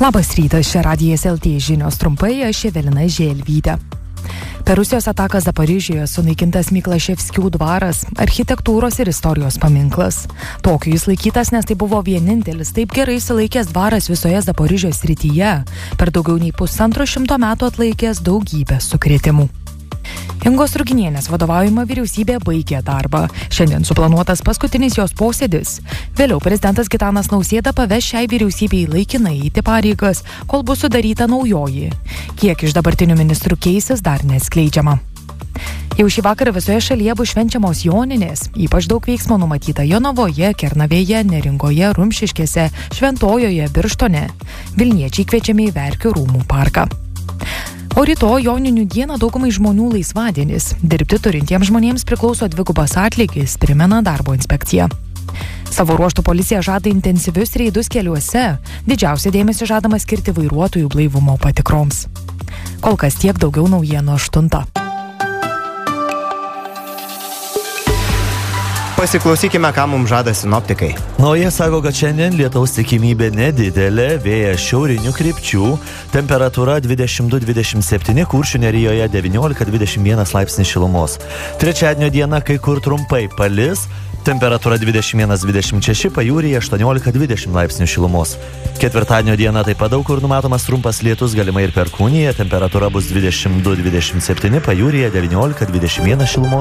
Labas rytas, čia Radijas LT žinios trumpai, aš Evelina Želvytė. Per Rusijos ataką Zaporižėje sunaikintas Miklaševskių dvaras, architektūros ir istorijos paminklas. Tokiu jis laikytas, nes tai buvo vienintelis taip gerai išsilaikęs dvaras visoje Zaporižės srityje, per daugiau nei 150 metų atlaikęs daugybę sukrėtimų. Ingos Ruginienės vadovaujama vyriausybė baigė darbą. Šiandien suplanuotas paskutinis jos posėdis. Vėliau prezidentas Gitanas Nausėda paves šiai vyriausybei laikinai eiti pareigas, kol bus sudaryta naujoji. Kiek iš dabartinių ministrų keisis, dar neatskleidžiama. Jau šį vakarą visoje šalyje bus švenčiamos Joninės. Ypač daug veiksmo numatyta Jonavoje, Kernavėje, Neringoje, Rumšiškėse, Šventojoje, Birštone. Vilniečiai kviečiami į Verkių rūmų parką. O rytoj Joninių dieną daugumai žmonių laisvadienis. Dirbti turintiems žmonėms priklauso 2 atlygis, primena darbo inspekcija. Savo ruožtų policija žada intensyvius reidus keliuose. Didžiausia dėmesį žadama skirti vairuotojų blaivumo patikroms. Kol kas tiek, daugiau naujienų 8. Pasiklausykime, ką mums žada sinoptikai. Jie sako, kad šiandien lietaus tikimybė nedidelė, vėjas šiaurinių krypčių, temperatūra 22-27, Kuršių nerijoje 19-21 laipsnis šilumos. Trečiadienio dieną kai kur trumpai palis, temperatūra 21-26, pajūryje 18-20 laipsnių šilumos. Ketvirtadienio dieną taip pat daug kur numatomas trumpas lietus, galimai ir Perkūnija, temperatūra bus 22-27, pajūryje 19-21 šilumos.